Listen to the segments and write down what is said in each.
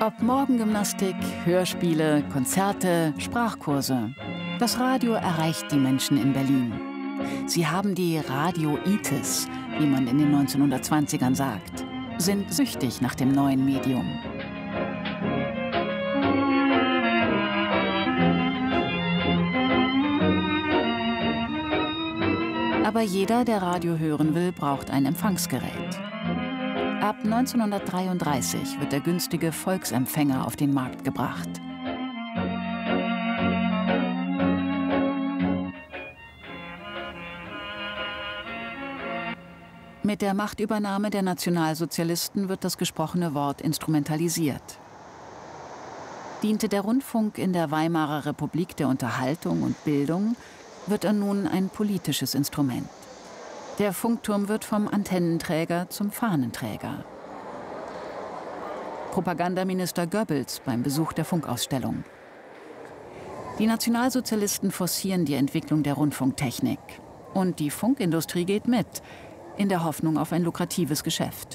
Ob Morgengymnastik, Hörspiele, Konzerte, Sprachkurse. Das Radio erreicht die Menschen in Berlin. Sie haben die Radio-Itis, wie man in den 1920ern sagt, sind süchtig nach dem neuen Medium. Aber jeder, der Radio hören will, braucht ein Empfangsgerät. Ab 1933 wird der günstige Volksempfänger auf den Markt gebracht. Mit der Machtübernahme der Nationalsozialisten wird das gesprochene Wort instrumentalisiert. Diente der Rundfunk in der Weimarer Republik der Unterhaltung und Bildung, wird er nun ein politisches Instrument. Der Funkturm wird vom Antennenträger zum Fahnenträger. Propagandaminister Goebbels beim Besuch der Funkausstellung. Die Nationalsozialisten forcieren die Entwicklung der Rundfunktechnik. Und die Funkindustrie geht mit, in der Hoffnung auf ein lukratives Geschäft.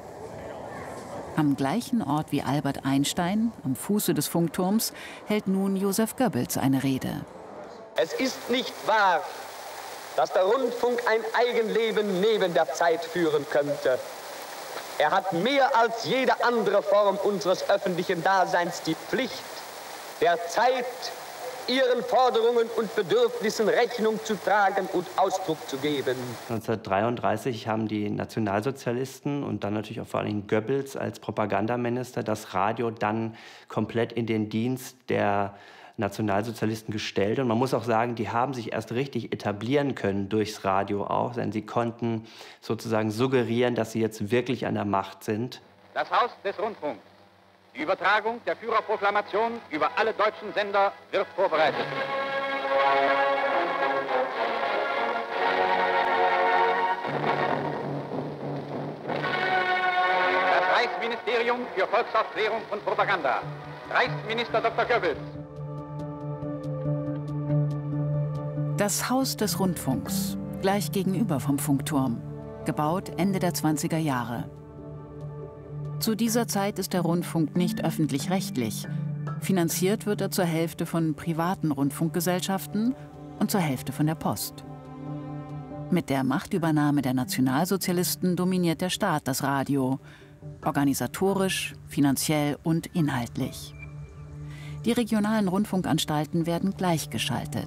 Am gleichen Ort wie Albert Einstein, am Fuße des Funkturms, hält nun Joseph Goebbels eine Rede. Es ist nicht wahr, dass der Rundfunk ein Eigenleben neben der Zeit führen könnte. Er hat mehr als jede andere Form unseres öffentlichen Daseins die Pflicht, der Zeit, ihren Forderungen und Bedürfnissen Rechnung zu tragen und Ausdruck zu geben. 1933 haben die Nationalsozialisten und dann natürlich auch vor allem Goebbels als Propagandaminister das Radio dann komplett in den Dienst der Nationalsozialisten gestellt. Und man muss auch sagen, die haben sich erst richtig etablieren können durchs Radio auch, denn sie konnten sozusagen suggerieren, dass sie jetzt wirklich an der Macht sind. Das Haus des Rundfunks. Die Übertragung der Führerproklamation über alle deutschen Sender wird vorbereitet. Das Reichsministerium für Volksaufklärung und Propaganda. Reichsminister Dr. Goebbels. Das Haus des Rundfunks, gleich gegenüber vom Funkturm, gebaut Ende der 20er Jahre. Zu dieser Zeit ist der Rundfunk nicht öffentlich-rechtlich. Finanziert wird er zur Hälfte von privaten Rundfunkgesellschaften und zur Hälfte von der Post. Mit der Machtübernahme der Nationalsozialisten dominiert der Staat das Radio, organisatorisch, finanziell und inhaltlich. Die regionalen Rundfunkanstalten werden gleichgeschaltet.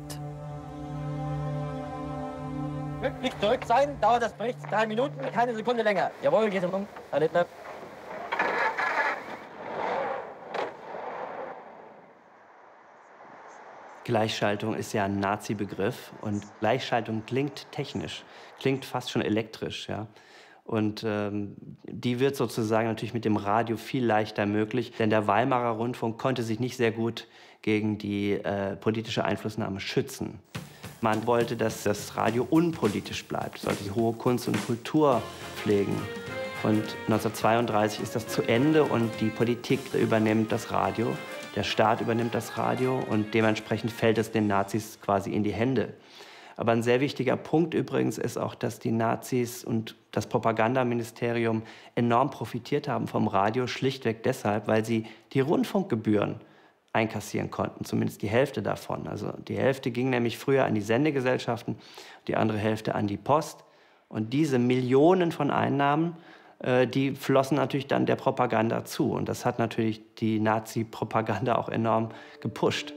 Pünktlich zurück sein, dauert das Bericht 3 Minuten, keine Sekunde länger. Jawohl, geht um. Herr Littner. Gleichschaltung ist ja ein Nazi-Begriff und Gleichschaltung klingt technisch, klingt fast schon elektrisch. Ja? Und die wird sozusagen natürlich mit dem Radio viel leichter möglich, denn der Weimarer Rundfunk konnte sich nicht sehr gut gegen die politische Einflussnahme schützen. Man wollte, dass das Radio unpolitisch bleibt, sollte die hohe Kunst und Kultur pflegen. Und 1932 ist das zu Ende und die Politik übernimmt das Radio. Der Staat übernimmt das Radio und dementsprechend fällt es den Nazis quasi in die Hände. Aber ein sehr wichtiger Punkt übrigens ist auch, dass die Nazis und das Propagandaministerium enorm profitiert haben vom Radio, schlichtweg deshalb, weil sie die Rundfunkgebühren einkassieren konnten, zumindest die Hälfte davon. Also die Hälfte ging nämlich früher an die Sendegesellschaften, die andere Hälfte an die Post. Und diese Millionen von Einnahmen, die flossen natürlich dann der Propaganda zu. Und das hat natürlich die Nazi-Propaganda auch enorm gepusht.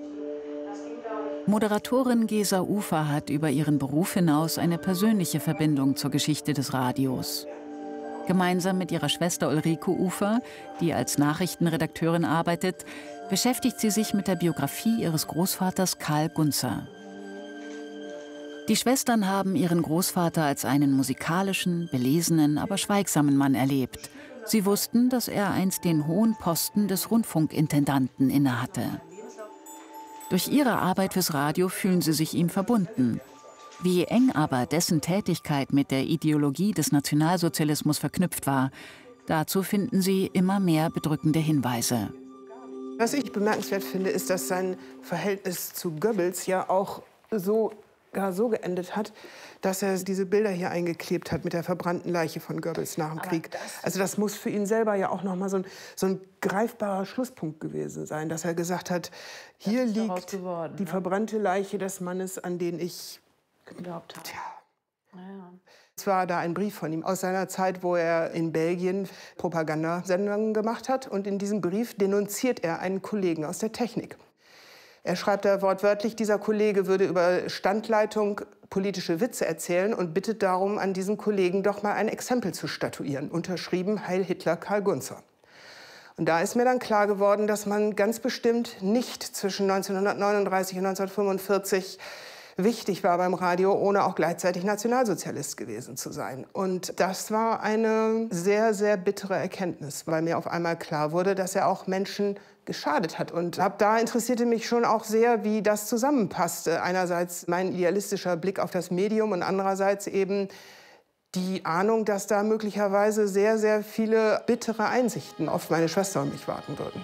Moderatorin Gesa Ufer hat über ihren Beruf hinaus eine persönliche Verbindung zur Geschichte des Radios. Gemeinsam mit ihrer Schwester Ulrike Ufer, die als Nachrichtenredakteurin arbeitet, beschäftigt sie sich mit der Biografie ihres Großvaters Karl Gunzer. Die Schwestern haben ihren Großvater als einen musikalischen, belesenen, aber schweigsamen Mann erlebt. Sie wussten, dass er einst den hohen Posten des Rundfunkintendanten innehatte. Durch ihre Arbeit fürs Radio fühlen sie sich ihm verbunden. Wie eng aber dessen Tätigkeit mit der Ideologie des Nationalsozialismus verknüpft war, dazu finden sie immer mehr bedrückende Hinweise. Was ich bemerkenswert finde, ist, dass sein Verhältnis zu Goebbels ja auch so gar so geendet hat, dass er diese Bilder hier eingeklebt hat mit der verbrannten Leiche von Goebbels nach dem Krieg. Also das muss für ihn selber ja auch noch mal so ein greifbarer Schlusspunkt gewesen sein, dass er gesagt hat, hier liegt die verbrannte Leiche des Mannes, an den ich geglaubt habe. Es war da ein Brief von ihm aus seiner Zeit, wo er in Belgien Propagandasendungen gemacht hat. Und in diesem Brief denunziert er einen Kollegen aus der Technik. Er schreibt da wortwörtlich, dieser Kollege würde über Standleitung politische Witze erzählen und bittet darum, an diesem Kollegen doch mal ein Exempel zu statuieren. Unterschrieben Heil Hitler Karl Gunzer. Und da ist mir dann klar geworden, dass man ganz bestimmt nicht zwischen 1939 und 1945 wichtig war beim Radio, ohne auch gleichzeitig Nationalsozialist gewesen zu sein. Und das war eine sehr, sehr bittere Erkenntnis, weil mir auf einmal klar wurde, dass er auch Menschen geschadet hat. Und da interessierte mich schon auch sehr, wie das zusammenpasste. Einerseits mein idealistischer Blick auf das Medium und andererseits eben die Ahnung, dass da möglicherweise sehr, sehr viele bittere Einsichten auf meine Schwester und mich warten würden.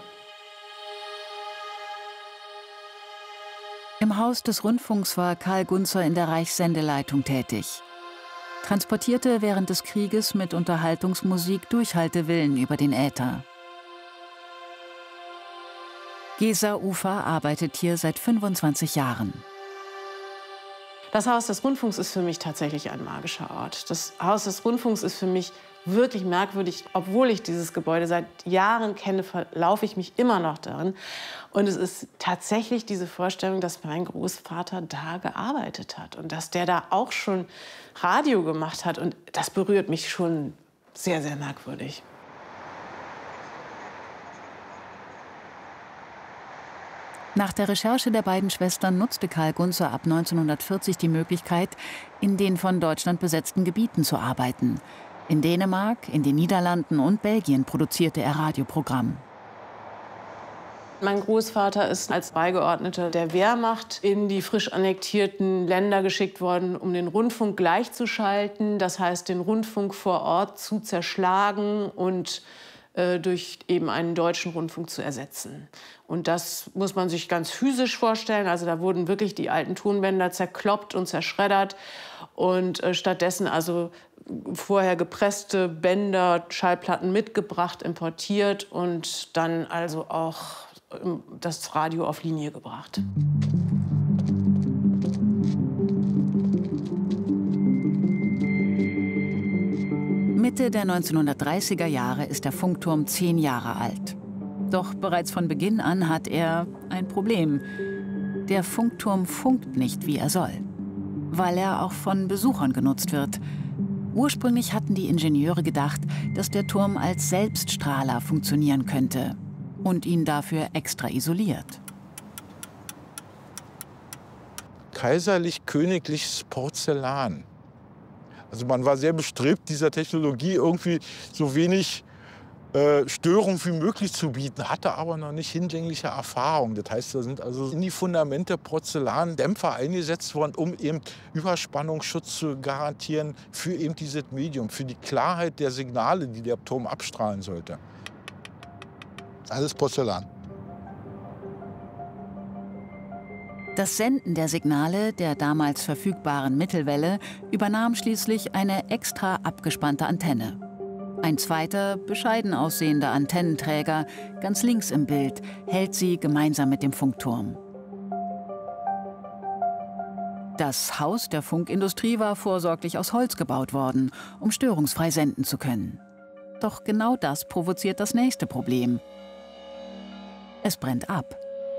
Im Haus des Rundfunks war Karl Gunzer in der Reichssendeleitung tätig. Transportierte während des Krieges mit Unterhaltungsmusik Durchhaltewillen über den Äther. Gesa Ufer arbeitet hier seit 25 Jahren. Das Haus des Rundfunks ist für mich tatsächlich ein magischer Ort. Das Haus des Rundfunks ist für mich wirklich merkwürdig. Obwohl ich dieses Gebäude seit Jahren kenne, verlaufe ich mich immer noch darin. Und es ist tatsächlich diese Vorstellung, dass mein Großvater da gearbeitet hat und dass der da auch schon Radio gemacht hat. Und das berührt mich schon sehr, sehr merkwürdig. Nach der Recherche der beiden Schwestern nutzte Karl Gunzer ab 1940 die Möglichkeit, in den von Deutschland besetzten Gebieten zu arbeiten. In Dänemark, in den Niederlanden und Belgien produzierte er Radioprogramm. Mein Großvater ist als Beigeordneter der Wehrmacht in die frisch annektierten Länder geschickt worden, um den Rundfunk gleichzuschalten. Das heißt, den Rundfunk vor Ort zu zerschlagen und durch eben einen deutschen Rundfunk zu ersetzen. Und das muss man sich ganz physisch vorstellen. Also da wurden wirklich die alten Tonbänder zerkloppt und zerschreddert und stattdessen also vorher gepresste Bänder, Schallplatten mitgebracht, importiert und dann also auch das Radio auf Linie gebracht. Mitte der 1930er Jahre ist der Funkturm 10 Jahre alt. Doch bereits von Beginn an hat er ein Problem. Der Funkturm funkt nicht, wie er soll, weil er auch von Besuchern genutzt wird. Ursprünglich hatten die Ingenieure gedacht, dass der Turm als Selbststrahler funktionieren könnte und ihn dafür extra isoliert. Kaiserlich-königliches Porzellan. Also man war sehr bestrebt, dieser Technologie irgendwie so wenig Störung wie möglich zu bieten, hatte aber noch nicht hinlängliche Erfahrung. Das heißt, da sind also in die Fundamente Porzellandämpfer eingesetzt worden, um eben Überspannungsschutz zu garantieren für eben dieses Medium, für die Klarheit der Signale, die der Turm abstrahlen sollte. Alles Porzellan. Das Senden der Signale der damals verfügbaren Mittelwelle übernahm schließlich eine extra abgespannte Antenne. Ein zweiter, bescheiden aussehender Antennenträger, ganz links im Bild, hält sie gemeinsam mit dem Funkturm. Das Haus der Funkindustrie war vorsorglich aus Holz gebaut worden, um störungsfrei senden zu können. Doch genau das provoziert das nächste Problem. Es brennt ab.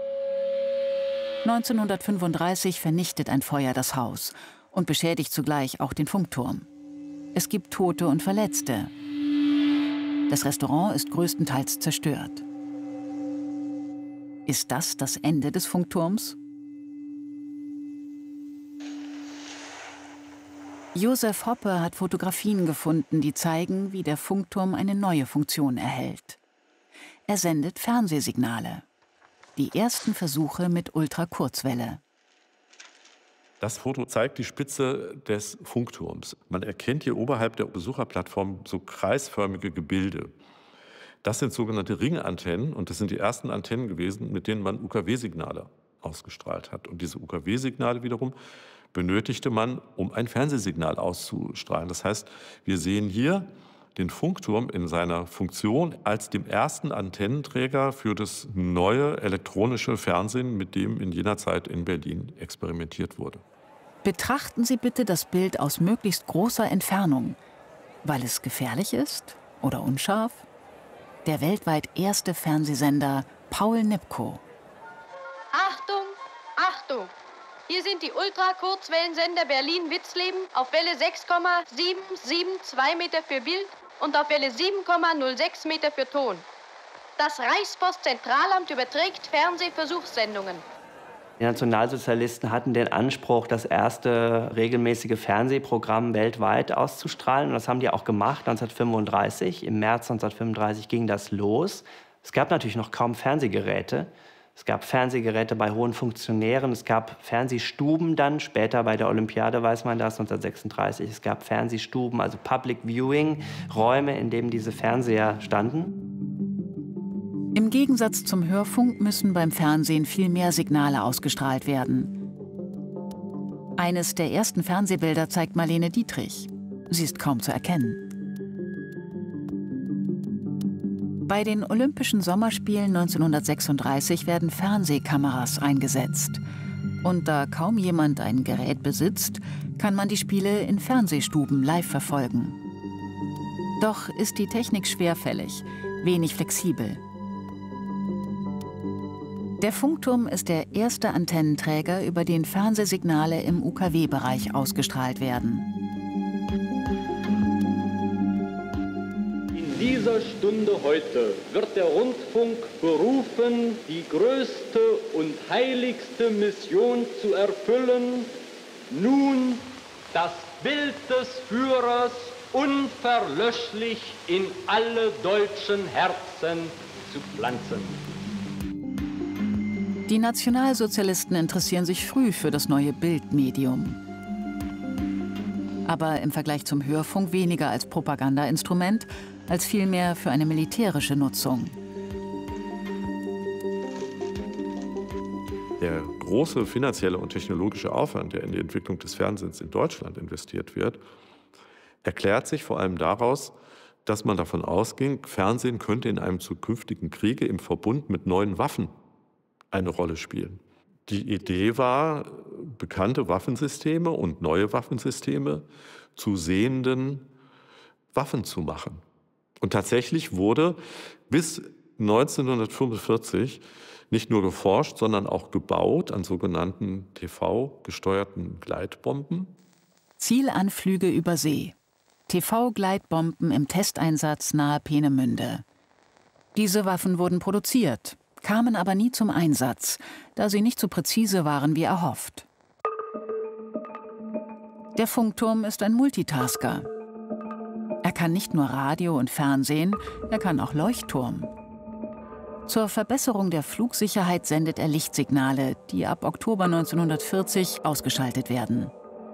1935 vernichtet ein Feuer das Haus und beschädigt zugleich auch den Funkturm. Es gibt Tote und Verletzte. Das Restaurant ist größtenteils zerstört. Ist das das Ende des Funkturms? Josef Hoppe hat Fotografien gefunden, die zeigen, wie der Funkturm eine neue Funktion erhält. Er sendet Fernsehsignale. Die ersten Versuche mit Ultrakurzwelle. Das Foto zeigt die Spitze des Funkturms. Man erkennt hier oberhalb der Besucherplattform so kreisförmige Gebilde. Das sind sogenannte Ringantennen und das sind die ersten Antennen gewesen, mit denen man UKW-Signale ausgestrahlt hat. Und diese UKW-Signale wiederum benötigte man, um ein Fernsehsignal auszustrahlen. Das heißt, wir sehen hier den Funkturm in seiner Funktion als dem ersten Antennenträger für das neue elektronische Fernsehen, mit dem in jener Zeit in Berlin experimentiert wurde. Betrachten Sie bitte das Bild aus möglichst großer Entfernung, weil es gefährlich ist oder unscharf. Der weltweit erste Fernsehsender Paul Nipkow. Achtung, Achtung! Hier sind die Ultrakurzwellensender Berlin-Witzleben auf Welle 6,772 Meter für Bild und auf Welle 7,06 Meter für Ton. Das Reichspostzentralamt überträgt Fernsehversuchssendungen. Die Nationalsozialisten hatten den Anspruch, das erste regelmäßige Fernsehprogramm weltweit auszustrahlen. Und das haben die auch gemacht, 1935. Im März 1935 ging das los. Es gab natürlich noch kaum Fernsehgeräte. Es gab Fernsehgeräte bei hohen Funktionären, es gab Fernsehstuben dann, später bei der Olympiade weiß man das, 1936. Es gab Fernsehstuben, also Public Viewing, Räume, in denen diese Fernseher standen. Im Gegensatz zum Hörfunk müssen beim Fernsehen viel mehr Signale ausgestrahlt werden. Eines der ersten Fernsehbilder zeigt Marlene Dietrich. Sie ist kaum zu erkennen. Bei den Olympischen Sommerspielen 1936 werden Fernsehkameras eingesetzt. Und da kaum jemand ein Gerät besitzt, kann man die Spiele in Fernsehstuben live verfolgen. Doch ist die Technik schwerfällig, wenig flexibel. Der Funkturm ist der erste Antennenträger, über den Fernsehsignale im UKW-Bereich ausgestrahlt werden. In dieser Stunde heute wird der Rundfunk berufen, die größte und heiligste Mission zu erfüllen, nun das Bild des Führers unverlöschlich in alle deutschen Herzen zu pflanzen. Die Nationalsozialisten interessieren sich früh für das neue Bildmedium. Aber im Vergleich zum Hörfunk weniger als Propagandainstrument, als vielmehr für eine militärische Nutzung. Der große finanzielle und technologische Aufwand, der in die Entwicklung des Fernsehens in Deutschland investiert wird, erklärt sich vor allem daraus, dass man davon ausging, Fernsehen könnte in einem zukünftigen Kriege im Verbund mit neuen Waffen eine Rolle spielen. Die Idee war, bekannte Waffensysteme und neue Waffensysteme zu sehenden Waffen zu machen. Und tatsächlich wurde bis 1945 nicht nur geforscht, sondern auch gebaut an sogenannten TV-gesteuerten Gleitbomben. Zielanflüge über See. TV-Gleitbomben im Testeinsatz nahe Peenemünde. Diese Waffen wurden produziert, kamen aber nie zum Einsatz, da sie nicht so präzise waren wie erhofft. Der Funkturm ist ein Multitasker. Er kann nicht nur Radio und Fernsehen, er kann auch Leuchtturm. Zur Verbesserung der Flugsicherheit sendet er Lichtsignale, die ab Oktober 1940 ausgeschaltet werden.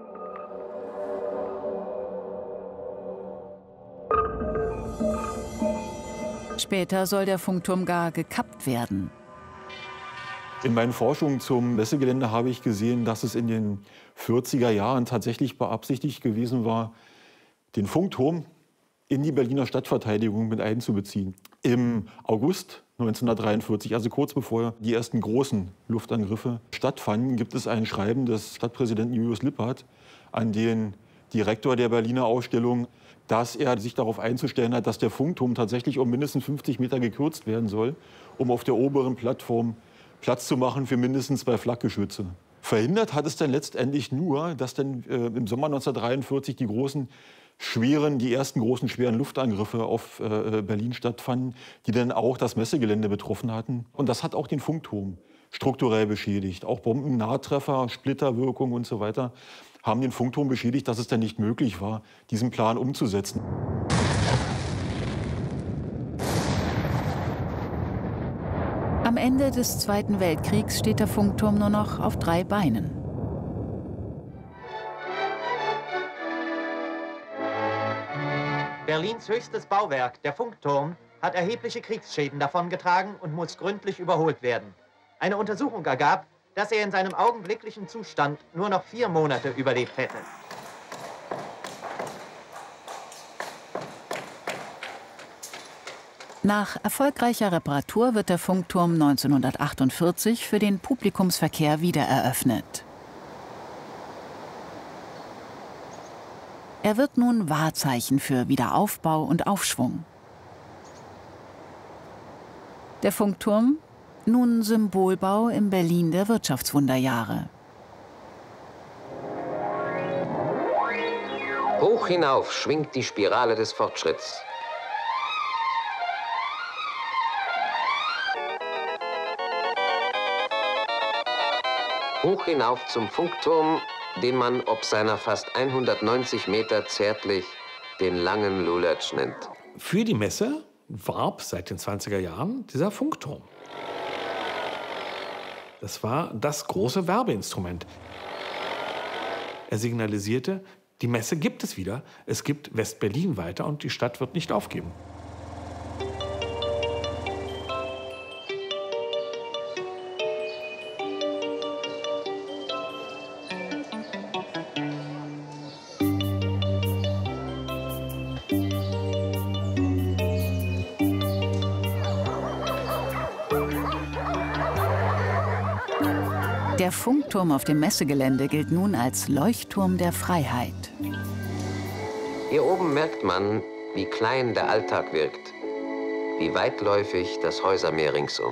Später soll der Funkturm gar gekappt werden. In meinen Forschungen zum Messegelände habe ich gesehen, dass es in den 40er Jahren tatsächlich beabsichtigt gewesen war, den Funkturm in die Berliner Stadtverteidigung mit einzubeziehen. Im August 1943, also kurz bevor die ersten großen Luftangriffe stattfanden, gibt es ein Schreiben des Stadtpräsidenten Julius Lippert an den Direktor der Berliner Ausstellung, dass er sich darauf einzustellen hat, dass der Funkturm tatsächlich um mindestens 50 Meter gekürzt werden soll, um auf der oberen Plattform Platz zu machen für mindestens 2 Flakgeschütze. Verhindert hat es dann letztendlich nur, dass dann im Sommer 1943 die ersten großen schweren Luftangriffe auf Berlin stattfanden, die dann auch das Messegelände betroffen hatten. Und das hat auch den Funkturm strukturell beschädigt. Auch Bomben, Nahtreffer, Splitterwirkung und so weiter haben den Funkturm beschädigt, dass es dann nicht möglich war, diesen Plan umzusetzen. Am Ende des Zweiten Weltkriegs steht der Funkturm nur noch auf 3 Beinen. Berlins höchstes Bauwerk, der Funkturm, hat erhebliche Kriegsschäden davongetragen und muss gründlich überholt werden. Eine Untersuchung ergab, dass er in seinem augenblicklichen Zustand nur noch 4 Monate überlebt hätte. Nach erfolgreicher Reparatur wird der Funkturm 1948 für den Publikumsverkehr wiedereröffnet. Er wird nun Wahrzeichen für Wiederaufbau und Aufschwung. Der Funkturm, nun Symbolbau im Berlin der Wirtschaftswunderjahre. Hoch hinauf schwingt die Spirale des Fortschritts. Hoch hinauf zum Funkturm, den man ob seiner fast 190 Meter zärtlich den langen Lulatsch nennt. Für die Messe warb seit den 20er Jahren dieser Funkturm. Das war das große Werbeinstrument. Er signalisierte, die Messe gibt es wieder, es gibt West-Berlin weiter und die Stadt wird nicht aufgeben. Der Funkturm auf dem Messegelände gilt nun als Leuchtturm der Freiheit. Hier oben merkt man, wie klein der Alltag wirkt, wie weitläufig das Häusermeer ringsum.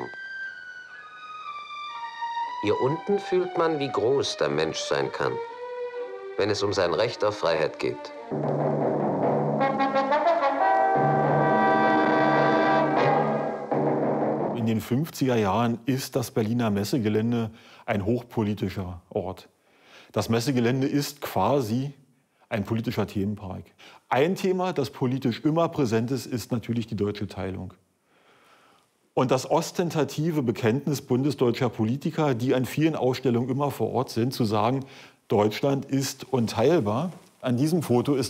Hier unten fühlt man, wie groß der Mensch sein kann, wenn es um sein Recht auf Freiheit geht. In den 50er Jahren ist das Berliner Messegelände ein hochpolitischer Ort. Das Messegelände ist quasi ein politischer Themenpark. Ein Thema, das politisch immer präsent ist natürlich die deutsche Teilung. Und das ostentative Bekenntnis bundesdeutscher Politiker, die an vielen Ausstellungen immer vor Ort sind, zu sagen, Deutschland ist unteilbar. An diesem Foto ist